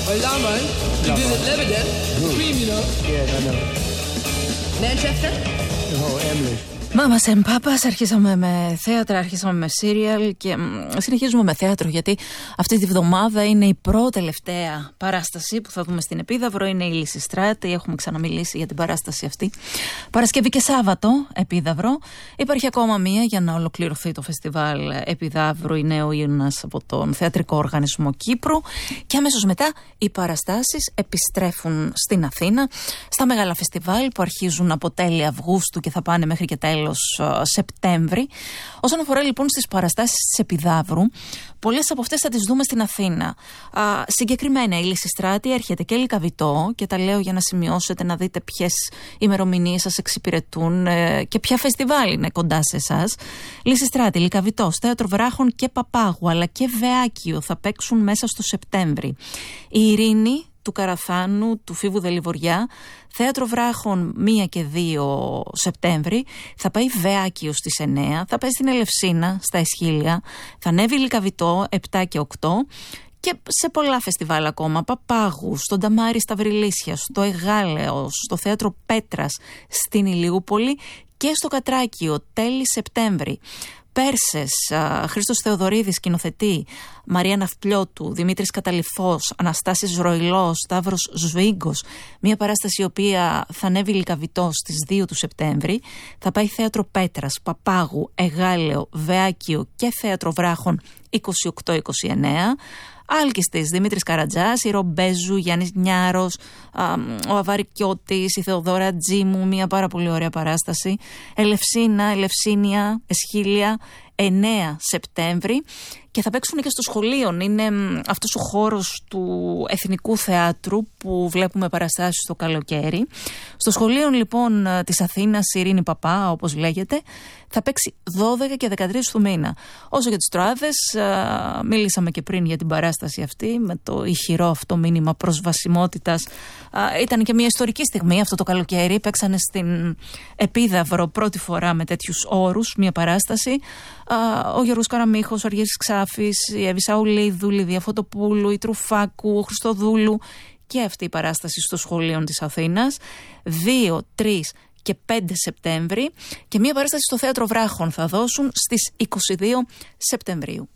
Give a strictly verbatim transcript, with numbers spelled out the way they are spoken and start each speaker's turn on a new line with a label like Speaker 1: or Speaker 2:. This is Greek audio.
Speaker 1: Or Lamont. You visit Lebanon. Cream, you know.
Speaker 2: Yeah, I know.
Speaker 1: Manchester.
Speaker 2: Oh, Emily.
Speaker 3: Μάμας and Papas, αρχίσαμε με θέατρα, αρχίσαμε με σύριαλ και μ, συνεχίζουμε με θέατρο, γιατί αυτή τη βδομάδα είναι η πρώτη-τελευταία παράσταση που θα δούμε στην Επίδαυρο, είναι η Λυσιστράτη. Έχουμε ξαναμιλήσει για την παράσταση αυτή Παρασκευή και Σάββατο, Επίδαυρο. Υπάρχει ακόμα μία για να ολοκληρωθεί το φεστιβάλ Επιδαύρου, η Νέο Ίωνας από τον Θεατρικό Οργανισμό Κύπρου, και αμέσως μετά οι παραστάσεις επιστρέφουν στην Αθήνα στα μεγάλα φεστιβάλ που αρχίζουν από τέλη Αυγούστου και θα πάνε μέχρι και τέλος Σεπτέμβρη. Όσον αφορά λοιπόν στις παραστάσεις της Επιδαύρου, πολλές από αυτές θα τις δούμε στην Αθήνα. Α, συγκεκριμένα η Λυσιστράτη έρχεται και Λυκαβητό, και τα λέω για να σημειώσετε, να δείτε ποιες ημερομηνίες σας εξυπηρετούν ε, και ποια φεστιβάλ είναι κοντά σε εσάς. Λυσιστράτη, Λυκαβητό, Θέατρο Βράχων και Παπάγου, αλλά και Βεάκιο θα παίξουν μέσα στο Σεπτέμβρη. Η Ειρήνη του Καραθάνου, του Φίβου Δελιβοριά, Θέατρο Βράχων μία και δύο Σεπτέμβρη, θα πάει Βεάκιο στις εννέα, θα πάει στην Ελευσίνα, στα Εσχύλια, θα ανέβει Λυκαβητό επτά και οκτώ, και σε πολλά φεστιβάλ ακόμα, Παπάγου, στον Ταμάρι στα Βρυλίσια, στο Εγάλεο, στο Θέατρο Πέτρας στην Ηλιούπολη και στο Κατράκιο τέλη Σεπτέμβρη. Πέρσες, Χρήστος Θεοδωρίδης σκηνοθετεί, Μαρία Ναυπλιώτου, Δημήτρης Καταλυφός, Αναστάσης Ροηλός, Σταύρος Σβίγκος. Μια παράσταση η οποία θα ανέβει Λυκαβητό στις δύο του Σεπτέμβρη. Θα πάει Θέατρο Πέτρας, Παπάγου, Εγάλεο, Βεάκιο και Θέατρο Βράχων είκοσι οκτώ είκοσι εννέα. Άλκηστης, Δημήτρης Καρατζάς, η Ρομπέζου, Γιάννης Νιάρος, α, ο Αβαρικιώτης, η Θεοδόρα Τζίμου, μια πάρα πολύ ωραία παράσταση. Ελευσίνα, Ελευσίνια, Εσχύλια, εννέα Σεπτέμβρη. Και θα παίξουν και στο σχολείο. Είναι αυτός ο χώρος του Εθνικού Θεάτρου που βλέπουμε παραστάσεις το καλοκαίρι. Στο σχολείο λοιπόν της Αθήνας, Ειρήνη Παπά, όπως λέγεται, θα παίξει δώδεκα και δεκατρείς του μήνα. Όσο για τις Τροάδες, μίλησαμε και πριν για την παράσταση αυτή, με το ηχηρό αυτό μήνυμα προσβασιμότητας. Ήταν και μια ιστορική στιγμή αυτό το καλοκαίρι. Παίξανε στην Επίδαυρο πρώτη φορά με τέτοιους όρους μια παράσταση. Ο Γιώργος Καραμίχος, ο Αργύρης Ξάφης, η Εύη Σαουλίδου, η Λιδία Φωτοπούλου, η Τρουφάκου, ο Χριστοδούλου, και αυτή η παράσταση στο σχολείο της Αθήνας. δύο, τρεις και πέντε Σεπτέμβρη, και μια παράσταση στο Θέατρο Βράχων θα δώσουν στις είκοσι δύο Σεπτεμβρίου.